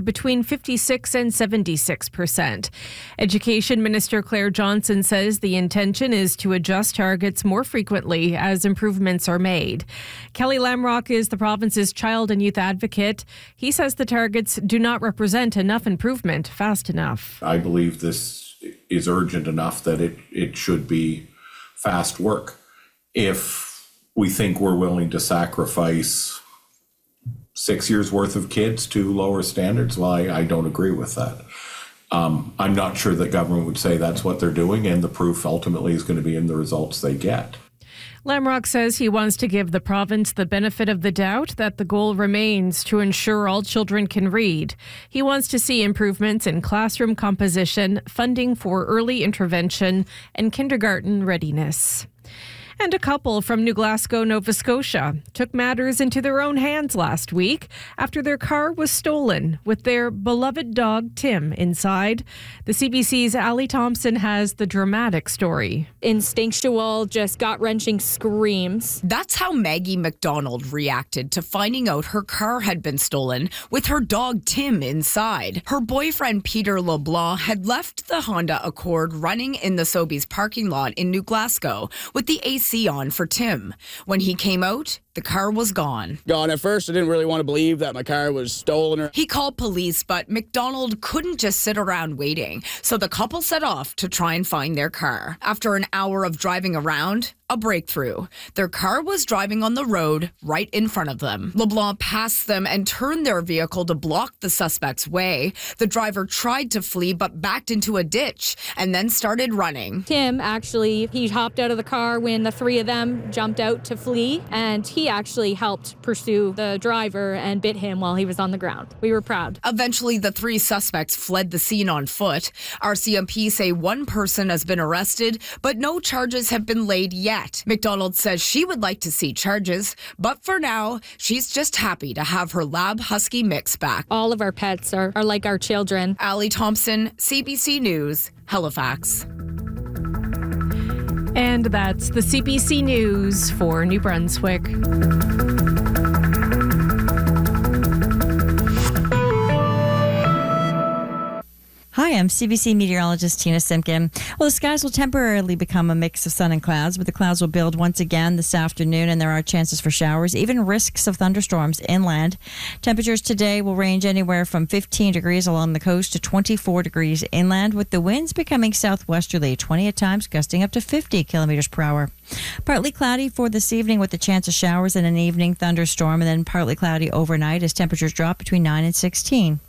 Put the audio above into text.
between 56 and 76%. Education Minister Claire Johnson says the intention is to adjust targets more frequently as improvements are made. Kelly Lamrock is the province's child and youth advocate. He says the targets do not represent enough improvement fast enough. I believe this is urgent enough that it should be fast work. If we think we're willing to sacrifice 6 years worth of kids to lower standards, well, I don't agree with that. I'm not sure that government would say that's what they're doing, and the proof ultimately is going to be in the results they get. Lamrock says he wants to give the province the benefit of the doubt that the goal remains to ensure all children can read. He wants to see improvements in classroom composition, funding for early intervention, and kindergarten readiness. And a couple from New Glasgow, Nova Scotia, took matters into their own hands last week after their car was stolen with their beloved dog, Tim, inside. The CBC's Ali Thompson has the dramatic story. Instinctual, just gut-wrenching screams. That's how Maggie McDonald reacted to finding out her car had been stolen with her dog, Tim, inside. Her boyfriend, Peter LeBlanc, had left the Honda Accord running in the Sobeys parking lot in New Glasgow with the AC on for Tim. When he came out, the car was gone. At first, I didn't really want to believe that my car was stolen. He called police, but McDonald couldn't just sit around waiting. So the couple set off to try and find their car. After an hour of driving around, a breakthrough. Their car was driving on the road right in front of them. LeBlanc passed them and turned their vehicle to block the suspect's way. The driver tried to flee but backed into a ditch and then started running. Tim, actually, he hopped out of the car when the three of them jumped out to flee, and he actually helped pursue the driver and bit him while he was on the ground. We were proud. Eventually, the three suspects fled the scene on foot. RCMP say one person has been arrested, but no charges have been laid yet. McDonald says she would like to see charges, but for now, she's just happy to have her lab husky mix back. All of our pets are like our children. Ali Thompson, CBC News, Halifax. And that's the CBC News for New Brunswick. Hi, I'm CBC meteorologist Tina Simpkin. Well, the skies will temporarily become a mix of sun and clouds, but the clouds will build once again this afternoon, and there are chances for showers, even risks of thunderstorms inland. Temperatures today will range anywhere from 15 degrees along the coast to 24 degrees inland, with the winds becoming southwesterly, 20 at times, gusting up to 50 kilometers per hour. Partly cloudy for this evening with the chance of showers and an evening thunderstorm, and then partly cloudy overnight as temperatures drop between 9 and 16.